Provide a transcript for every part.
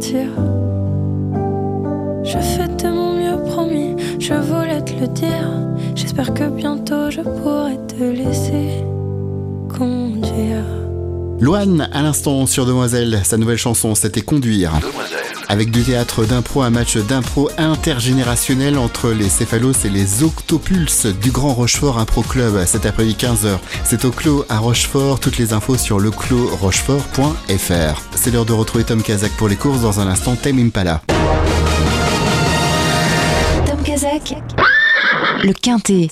partir. Je fais de mon mieux, promis, je voulais te le dire. J'espère que bientôt je pourrai te laisser conduire. Loane, à l'instant sur Demoiselle, sa nouvelle chanson, c'était Conduire. Avec du théâtre d'impro, un match d'impro intergénérationnel entre les céphalos et les octopulses du Grand Rochefort Impro Club cet après-midi 15h. C'est au Clos à Rochefort, toutes les infos sur leclosrochefort.fr. C'est l'heure de retrouver Tom Kazak pour les courses dans un instant, Tame Impala. Tom Kazak, le Quintet.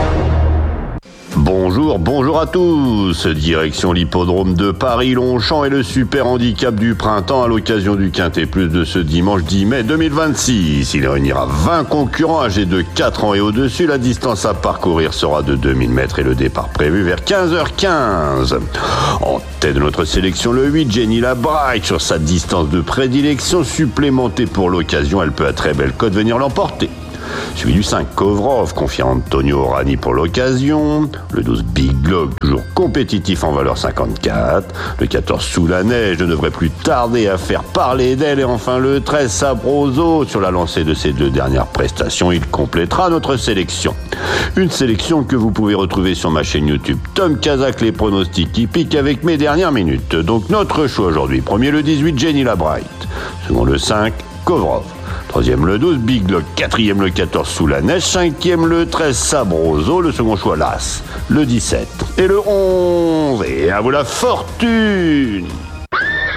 Bonjour à tous. Direction l'hippodrome de Paris-Longchamp et le super handicap du printemps à l'occasion du Quintet Plus de ce dimanche 10 mai 2026. Il réunira 20 concurrents âgés de 4 ans et au-dessus. La distance à parcourir sera de 2000 mètres et le départ prévu vers 15h15. En tête de notre sélection, le 8, Jenny Labright, sur sa distance de prédilection supplémentée pour l'occasion. Elle peut à très belle cote venir l'emporter. Suivi du 5, Kovrov, confié à Antonio Orani pour l'occasion. Le 12, Big Log, toujours compétitif en valeur 54. Le 14, Sous la neige, ne devrait plus tarder à faire parler d'elle. Et enfin le 13, Sabroso, sur la lancée de ses 2 dernières prestations, il complétera notre sélection. Une sélection que vous pouvez retrouver sur ma chaîne YouTube Tom Kazak, les pronostics hippiques avec mes dernières minutes. Donc notre choix aujourd'hui, premier le 18, Jenny Labright. Second le 5, Kovrov. Troisième le 12, Big Lock. Quatrième le 14, Sous la neige. Cinquième le 13, Sabroso. Le second choix, l'As. Le 17 et le 11. Et à vous la fortune!